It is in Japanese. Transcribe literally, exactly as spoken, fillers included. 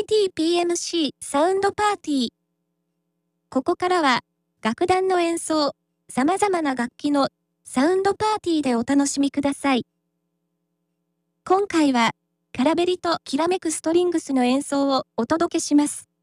イティーピーエムシー サウンドパーティー。ここからは、楽団の演奏、様々な楽器のサウンドパーティーでお楽しみください。今回は、カラベリときらめくストリングスの演奏をお届けします。